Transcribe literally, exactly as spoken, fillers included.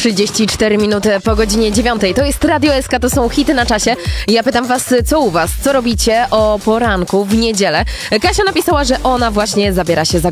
trzydzieści cztery minuty po godzinie dziewiątej. To jest Radio S K, to są hity na czasie. Ja pytam was, co u was? Co robicie o poranku w niedzielę? Kasia napisała, że ona właśnie zabiera się za